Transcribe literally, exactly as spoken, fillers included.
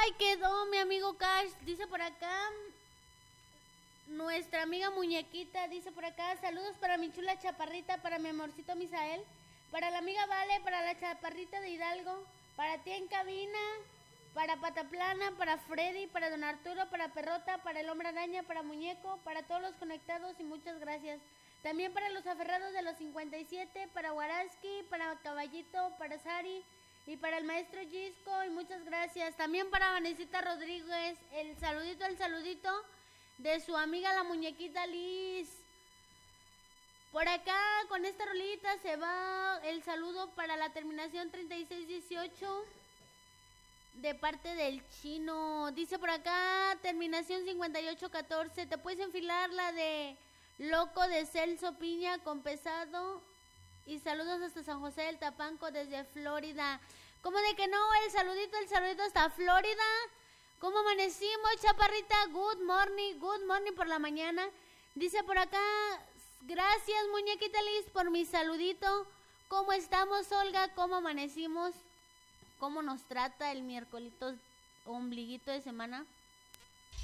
Ay, quedó mi amigo Cash, dice por acá. Nuestra amiga Muñequita dice por acá, saludos para mi chula chaparrita, para mi amorcito Misael, para la amiga Vale, para la chaparrita de Hidalgo, para ti en cabina, para Pataplana, para Freddy, para Don Arturo, para Perrota, para el Hombre Araña, para Muñeco, para todos los conectados y muchas gracias. También para los aferrados de los cincuenta y siete, para Waraski, para Caballito, para Sari y para el maestro Gisco y muchas gracias. También para Vanesita Rodríguez, el saludito, el saludito de su amiga la muñequita Liz. Por acá con esta rolita se va el saludo para la terminación treinta y seis dieciocho de parte del Chino. Dice por acá terminación cincuenta y ocho catorce. Te puedes enfilar la de Loco de Celso Piña con Pesado. Y saludos hasta San José del Tapanco desde Florida. ¿Cómo de que no? El saludito, el saludito hasta Florida. ¿Cómo amanecimos, chaparrita? Good morning, good morning por la mañana. Dice por acá, gracias muñequita Liz por mi saludito. ¿Cómo estamos, Olga? ¿Cómo amanecimos? ¿Cómo nos trata el miércoles ombliguito de semana?